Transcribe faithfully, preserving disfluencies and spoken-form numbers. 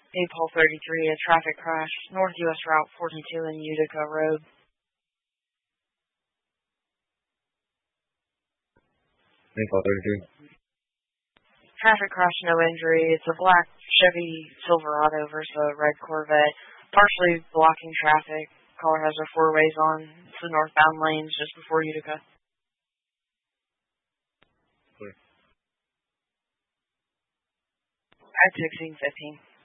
Maple thirty-three, a traffic crash, North U S Route forty-two and Utica Road. Maple thirty-three. Traffic crash, no injury. It's a black Chevy Silverado versus a red Corvette, partially blocking traffic. Caller has her four ways on. It's the northbound lanes just before Utica. Clear. At sixteen fifteen.